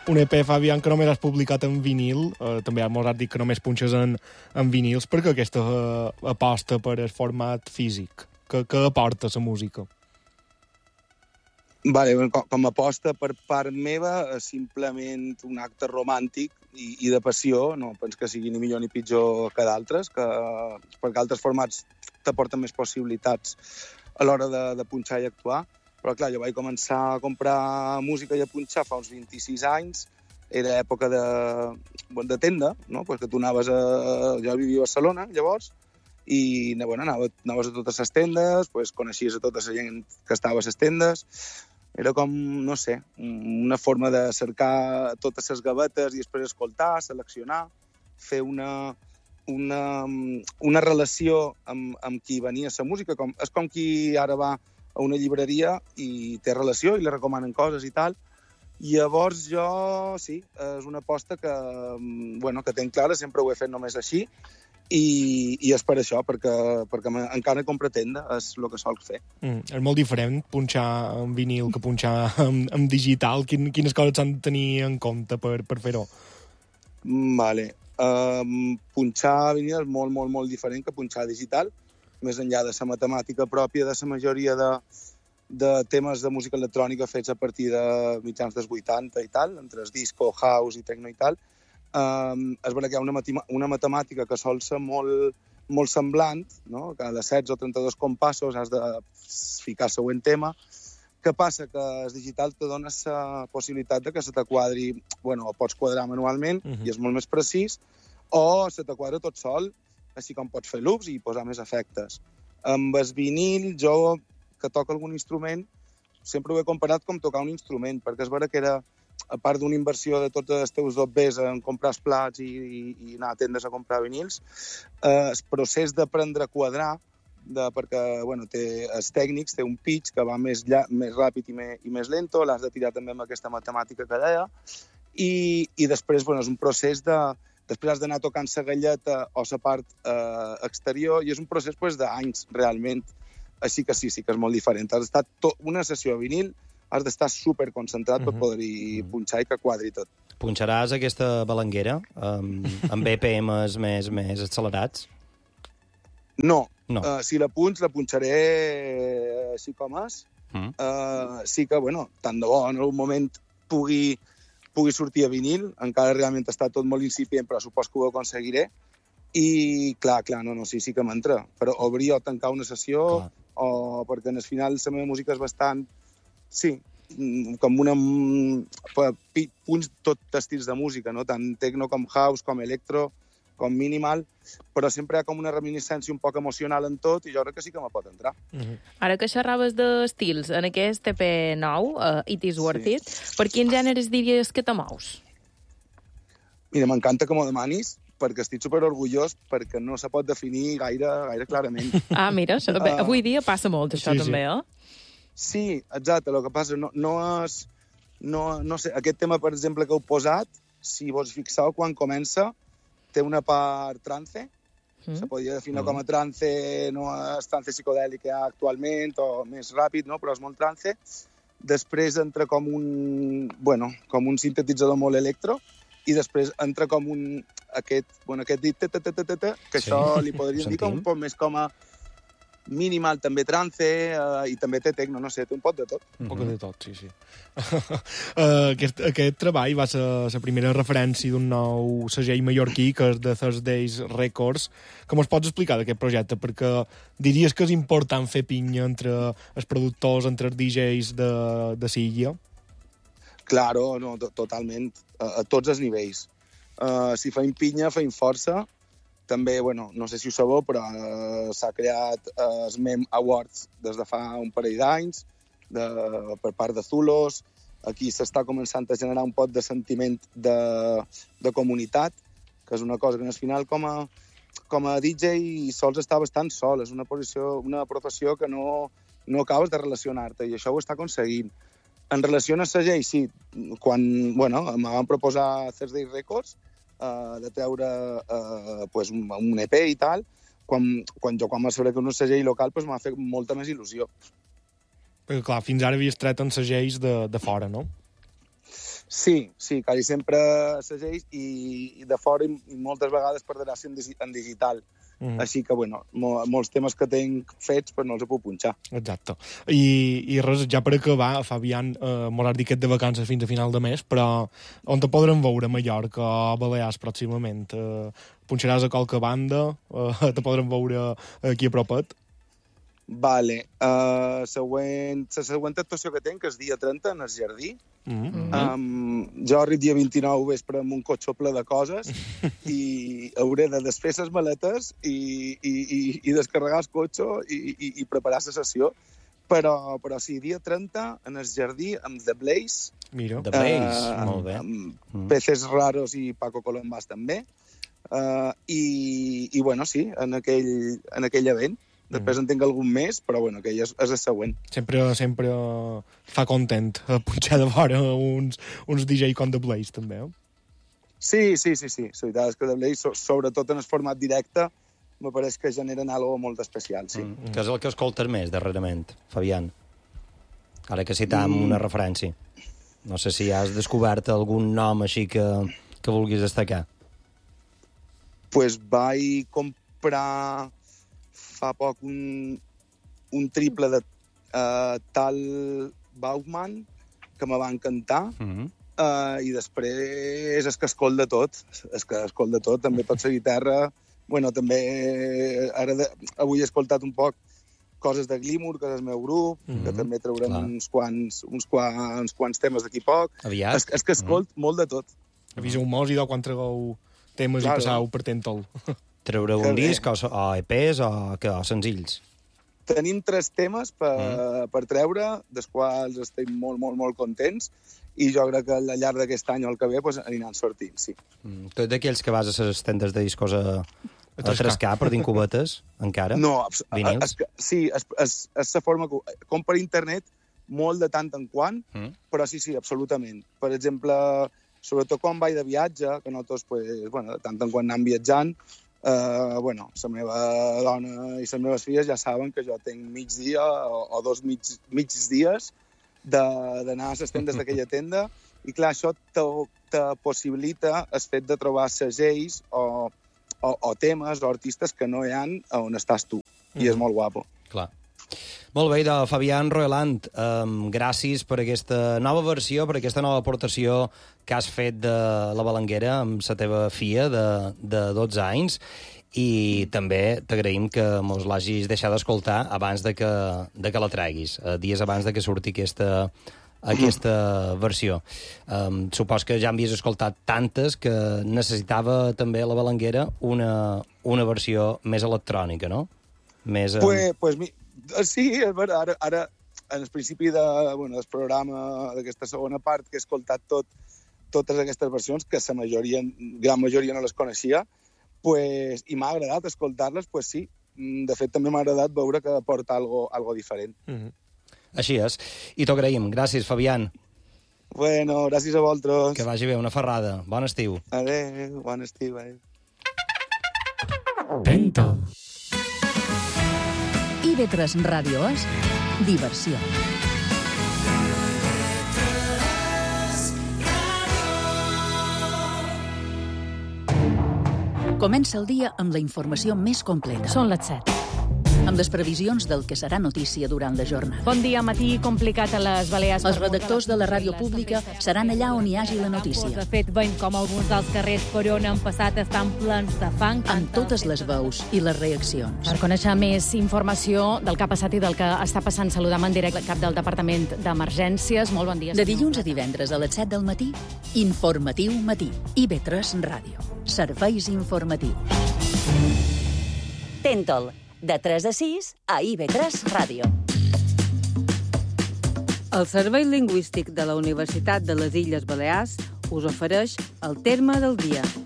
un EP fa aviam que només has publicat en vinil, també mos has dit que només punxes en vinils, perquè aquesta aposta per el format físic, que aporta la música? Vale, com a aposta per part meva, és simplement un acte romàntic i de passió, no penso que sigui ni millor ni pitjor que d'altres, perquè altres formats t'aporten més possibilitats a l'hora de punxar i actuar. Però, clar, jo vaig començar a comprar música i a punxar fa uns 26 anys. Era època de tenda, no? Pues que tu anaves jo vivia a Barcelona, llavors, i anaves a totes les tendes, pues, coneixies a tota la gent que estava a les tendes. Era com, no sé, una forma de cercar totes les gavetes i després escoltar, seleccionar, fer una relació amb qui venia la música. És com qui ara va a una llibreria i té relació i li recomanen coses i tal. I llavors jo, sí, és una aposta que tenc clara, sempre ho he fet només així, i és per això, perquè encara compro tenda, és el que solc fer. És molt diferent punxar en vinil que punxar en digital. Quines coses s'han de tenir en compte per fer-ho? Vale. Punxar vinil és molt, molt, molt diferent que punxar digital, més enllà de la matemàtica pròpia de la majoria de temes de música electrònica fets a partir de mitjans dels 80 i tal, entre el disco, house i techno i tal. És vera que hi ha una matemàtica que sol ser molt, molt semblant, no? Cada 16 o 32 compassos has de ficar el següent tema. Què passa? Que el digital te dona la possibilitat de que se te quadri, o pots quadrar manualment, i és molt més precís, o se te quadra tot sol, així com pots fer loops i posar més efectes. Amb el vinil, jo, que toco algun instrument, sempre ho he comparat com tocar un instrument, perquè és vera que era, a part d'una inversió de tots els teus dobbers en comprar els plats i anar a tendes a comprar vinils, el procés d'aprendre a quadrar, perquè té els tècnics, té un pitch que va més ràpid i més lento, l'has de tirar també amb aquesta matemàtica que deia, i després és un procés després has d'anar tocant la galleta o la part exterior, i és un procés d'anys, realment. Així que sí que és molt diferent. Has d'estar una sessió a vinil, has d'estar superconcentrat per poder-hi punxar i que quadri tot. Punxaràs aquesta balanguera amb BPMs més accelerats? No. Si la punxaré així com és. Sí que, tant de bo en algun moment pugui sortir a vinil, encara realment està tot molt incipient, però supos que ho aconseguiré. I, clar, sí que m'entra. Però obrir o tancar una sessió, o perquè al final la meva música és bastant, sí, com punts tot estils de música, no? Tant techno com house, com electro, com minimal, però sempre hi ha com una reminiscència un poc emocional en tot, i jo crec que sí que me pot entrar. Ara que xerraves d'estils, en aquest EP nou, It Is Worth It, per quins gèneres diries que te mous? Mira, m'encanta que m'ho demanis, perquè estic superorgullós, perquè no se pot definir gaire clarament. Mira, avui dia passa molt això també, Sí, exacte, el que passa no és... No sé, aquest tema, per exemple, que heu posat, si vos fixeu, quan comença, té una part trance, se podria definir com a trance, no és trance psicodèlic que hi ha actualment, o més ràpid, no? Però és molt trance. Després entra com un sintetitzador molt electro, i després entra com aquest dit, que això li podríem dir com un poc més com a minimal, també trance, i també té techno, no sé, té un poc de tot. Un poc de tot, sí. Aquest treball va ser la primera referència d'un nou segell mallorquí, que és de Thursdays Records. Com es pots explicar d'aquest projecte? Perquè diries que és important fer pinya entre els productors, entre els DJs de Silla? Claro, no, totalment, a tots els nivells. Si feim pinya, feim força. També, no sé si ho sabeu, però s'ha creat els MEM Awards des de fa un parell d'anys, per part de Zulos. Aquí s'està començant a generar un pot de sentiment de comunitat, que és una cosa que al final com a DJ sols està bastant sol. És una professió que no acabes de relacionar-te, i això ho està aconseguint. En relació a segell, sí, quan em van proposar Thursday Records, de treure un EP i tal, quan vaig saber que era un segell local m'ha fet molta més il·lusió. Perquè, clar, fins ara havies tret en segells de fora, no? Sí, quasi sempre segells i de fora i moltes vegades per gràcia en digital. Així que, bueno, molts temes que tinc fets però no els puc punxar. Exacte. I res, ja per acabar, Fabián, mos has dit que ets de vacances fins a final de mes, però on te podrem veure a Mallorca o a Balears pròximament? Punxaràs a qualque banda? Te podrem veure aquí a propet? Vale. La següent actuació que tinc és dia 30 en el Jardí. Jo arribo dia 29 vespre amb un cotxe ple de coses i hauré de desfer les maletes i descarregar el cotxe i preparar la sessió. Però sí, dia 30 en el Jardí amb The Blaze. Mira. The Blaze, molt bé. Peces Raros i Paco Colombás també. I bueno, sí, en aquell event. Després en tinc algun més, però bueno, aquell és el següent. Sempre fa content punxar de vora uns DJ com The Blaze, també, Sí. La veritat és que The Blaze, sobretot en el format directe, me pareix que generen algo molt especial, sí. Que és el que escoltes més, darrerament, Fabián? Ara que citam una referència. No sé si has descobert algun nom així que vulguis destacar. Pues vaig comprar fa poc un triple de tal Bauman que me va encantar i després és que escolt de tot. També tot la guitarra. Bueno, també avui he escoltat un poc coses de Glimmer, que és el meu grup, que també traurem uns quants temes d'aquí poc. Aviat. És que escolt molt de tot. Aviseu-mos i quan tragueu temes i passau per Tentol. Treureu un disc o EPs o senzills? Tenim 3 temes per treure, dels quals estem molt, molt, molt contents, i jo crec que al llarg d'aquest any o el que ve aniran sortint, sí. Tu ets d'aquells que vas a les tendes de discos a trescar per dir cubetes, encara? No, vinils? Sí, és la forma que... Com per internet, molt de tant en quant, però sí, absolutament. Per exemple, sobretot quan vaig de viatge, que nosaltres, de tant en quant anem viatjant, la meva dona i les meves filles ja saben que jo tinc migdia o 2 mig dies d'anar a les tendes d'aquella tenda i, clar, això te possibilita el fet de trobar segells o temes o artistes que no hi ha on estàs tu, i és molt guapo. Clar. Molt bé, Fabián Roeland, gràcies per aquesta nova versió, per aquesta nova aportació que has fet de La Balanguera amb la teva filla de 12 anys, i també t'agraïm que mos l'hagis deixat d'escoltar abans de que la treguis, dies abans de que surti aquesta versió. Supos que ja havies escoltat tantes que necessitava també La Balanguera una versió més electrònica, no? Sí, és veritat. Ara, en el principi del programa, d'aquesta segona part, que he escoltat totes aquestes versions, que la gran majoria no les coneixia, i m'ha agradat escoltar-les, sí. De fet, també m'ha agradat veure que aporta algo diferent. Així és. I t'ho agraïm. Gràcies, Fabián. Bueno, gràcies a vosaltres. Que vagi bé, una ferrada. Bon estiu. Adéu, bon estiu, adéu. Tentol. IB3 Ràdio és diversió. Comença el dia amb la informació més completa. Són les 7. Amb les previsions del que serà notícia durant la jornada. Bon dia, matí complicat a les Balears. Els redactors de la ràdio pública seran allà on hi hagi la notícia. De fet, veiem com alguns dels carrers per on han passat estan plens de fang. Amb totes les veus i les reaccions. Per conèixer més informació del que ha passat i del que està passant, saludam en directe el cap del Departament d'Emergències. Molt bon dia. De dilluns a divendres a les 7 del matí, Informatiu Matí. IB3 Ràdio. Serveis informatius. Tentol. De 3 a 6 a IB3 Ràdio. El Servei Lingüístic de la Universitat de les Illes Balears us ofereix el terme del dia.